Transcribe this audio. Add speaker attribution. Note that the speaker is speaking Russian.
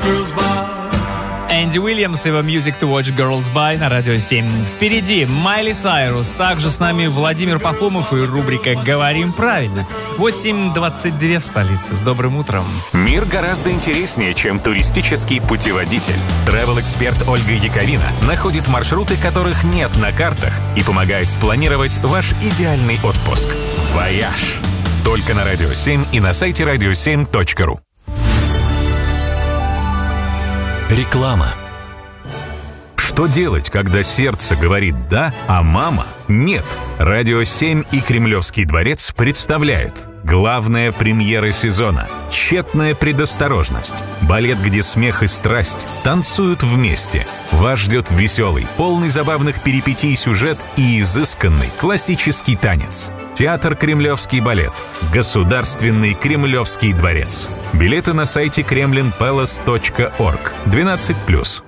Speaker 1: girls by.
Speaker 2: Энди Уильямс, его Music to Watch Girls By на Радио 7. Впереди Майли Сайрус. Также с нами Владимир Пахомов и рубрика «Говорим правильно». 8:22 в столице. С добрым утром.
Speaker 3: Мир гораздо интереснее, чем туристический путеводитель. Travel-эксперт Ольга Яковина находит маршруты, которых нет на картах, и помогает спланировать ваш идеальный отпуск. «Вояж». Только на Радио 7 и на сайте radio7.ru. Реклама. Что делать, когда сердце говорит «да», а мама «нет»? Радио 7 и Кремлевский дворец представляют главная премьера сезона – «Тщетная предосторожность». Балет, где смех и страсть танцуют вместе. Вас ждет веселый, полный забавных перипетий сюжет и изысканный классический танец. Театр «Кремлевский балет». Государственный Кремлевский дворец. Билеты на сайте kremlinpalace.org. 12+.